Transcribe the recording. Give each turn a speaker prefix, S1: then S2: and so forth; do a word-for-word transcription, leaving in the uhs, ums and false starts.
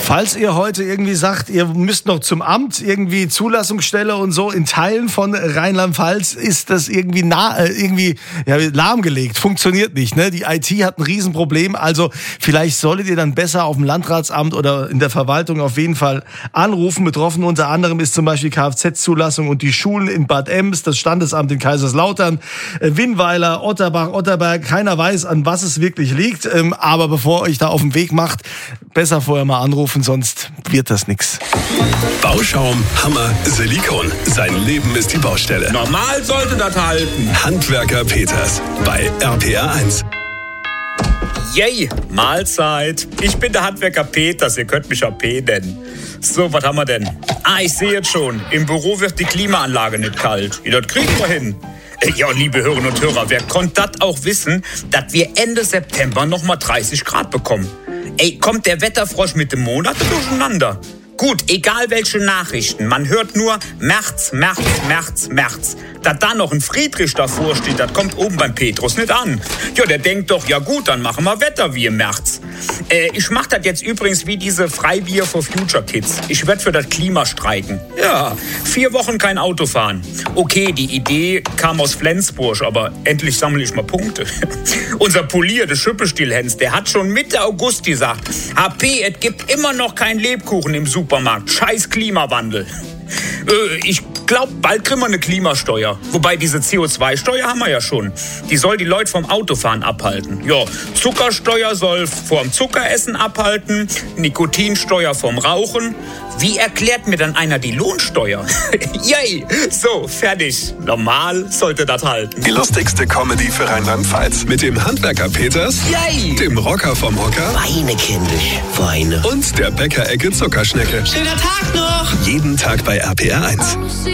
S1: Falls ihr heute irgendwie sagt, ihr müsst noch zum Amt, irgendwie Zulassungsstelle und so, in Teilen von Rheinland-Pfalz ist das irgendwie, nah, äh, irgendwie ja, lahmgelegt, funktioniert nicht. Ne? Die I T hat ein Riesenproblem, also vielleicht solltet ihr dann besser auf dem Landratsamt oder in der Verwaltung auf jeden Fall anrufen. Betroffen unter anderem ist zum Beispiel Kfz-Zulassung und die Schulen in Bad Ems, das Standesamt in Kaiserslautern, äh, Winnweiler, Otterbach, Otterberg. Keiner weiß, an was es wirklich liegt, ähm, aber bevor euch da auf den Weg macht, besser vorher mal anrufen, sonst wird das nix.
S2: Bauschaum, Hammer, Silikon. Sein Leben ist die Baustelle.
S3: Normal sollte das halten.
S2: Handwerker Peters bei R P R eins.
S3: Yay, Mahlzeit. Ich bin der Handwerker Peters, ihr könnt mich A P nennen. So, was haben wir denn? Ah, ich sehe jetzt schon. Im Büro wird die Klimaanlage nicht kalt. Ja, das kriegen wir hin. Ja, liebe Hörerinnen und Hörer, wer konnte das auch wissen, dass wir Ende September noch mal dreißig Grad bekommen? Ey, kommt der Wetterfrosch mit dem Monat durcheinander? Gut, egal welche Nachrichten, man hört nur März, März, März, März. Dass da noch ein Friedrich davor steht, das kommt oben beim Petrus nicht an. Ja, der denkt doch, ja gut, dann machen wir Wetter wie im März. Äh, ich mach das jetzt übrigens wie diese Freibier for Future Kids. Ich werd für das Klima streiken. Ja, vier Wochen kein Auto fahren. Okay, die Idee kam aus Flensburg, aber endlich sammle ich mal Punkte. Unser Polier, der Schüppestilhens, der hat schon Mitte August gesagt, H P, es gibt immer noch keinen Lebkuchen im Supermarkt. Scheiß Klimawandel. Äh, ich glaube, bald kriegen wir eine Klimasteuer. Wobei diese C O zwei Steuer haben wir ja schon. Die soll die Leute vom Autofahren abhalten. Ja, Zuckersteuer soll vom Zuckeressen abhalten, Nikotinsteuer vom Rauchen. Wie erklärt mir dann einer die Lohnsteuer? Yay! So, fertig. Normal sollte das halten.
S2: Die lustigste Comedy für Rheinland-Pfalz. Mit dem Handwerker Peters,
S3: Yay!
S2: Dem Rocker vom Hocker
S4: Weine, kindisch, Weine.
S2: und der Bäckerecke Zuckerschnecke.
S4: Schöner Tag noch!
S2: Jeden Tag bei R P R eins.